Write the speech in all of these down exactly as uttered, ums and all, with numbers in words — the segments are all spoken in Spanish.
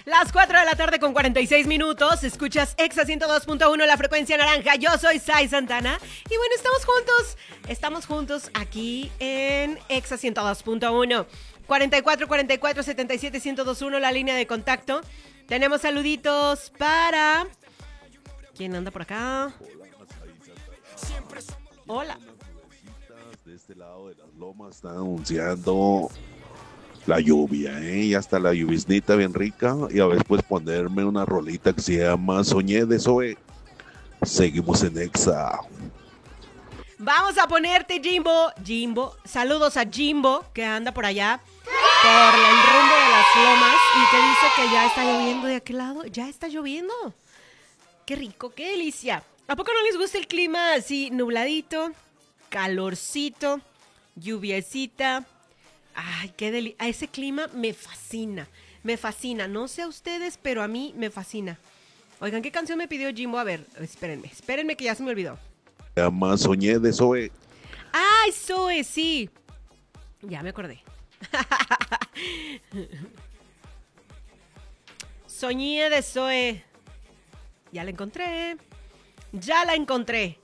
Las cuatro de la tarde con cuarenta y seis minutos. Escuchas Exa ciento dos punto uno, la frecuencia naranja. Yo soy Sai Santana. Y bueno, estamos juntos. Estamos juntos aquí en Exa ciento dos punto uno. cuarenta y cuatro, cuarenta y cuatro, setenta y siete, ciento dos punto uno, la línea de contacto. Tenemos saluditos para... ¿Quién anda por acá? Hola. De este lado de las lomas están anunciando la lluvia, ¿eh? Y hasta la lluviznita bien rica. Y a ver, pues ponerme una rolita que se llama Soñé de Zoe. Seguimos en Exa. Vamos a ponerte Jimbo. Jimbo. Saludos a Jimbo, que anda por allá, por el rumbo de las lomas. Y que dice que ya está lloviendo de aquel lado. Ya está lloviendo. Qué rico, qué delicia. ¿A poco no les gusta el clima así nubladito, calorcito, lluviecita? Ay, qué delicia. A ese clima me fascina, me fascina. No sé a ustedes, pero a mí me fascina. Oigan, ¿qué canción me pidió Jimbo? A ver, espérenme, espérenme que ya se me olvidó. Se llama Soñé de Zoe. ¡Ay, Zoe, sí! Ya me acordé. Soñé de Zoe. Ya la encontré. Ya la encontré.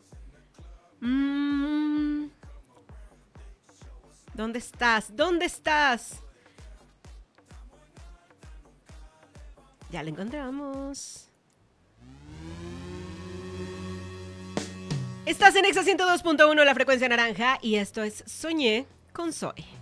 Mm. ¿Dónde estás? ¿Dónde estás? Ya la encontramos. Estás en Exa ciento dos punto uno, la frecuencia naranja, y esto es Soñé con Zoe.